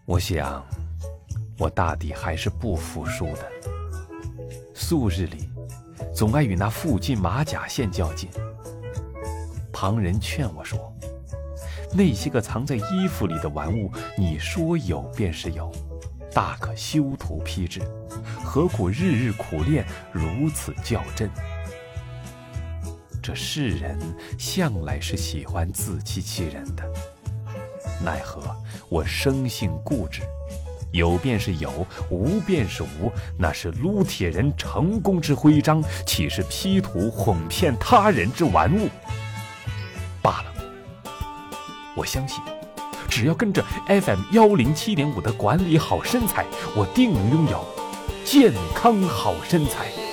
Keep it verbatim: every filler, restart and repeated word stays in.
我想我大抵还是不服输的，素日里总爱与那附近马甲线较劲。旁人劝我说，那些个藏在衣服里的玩物，你说有便是有，大可修图批之，何苦日日苦练，如此较真？这世人向来是喜欢自欺欺人的，奈何我生性固执，有便是有，无便是无，那是撸铁人成功之徽章，岂是 P 图哄骗他人之玩物？罢了，我相信只要跟着 F M 一零七点五的管理好身材，我定能拥有健康好身材。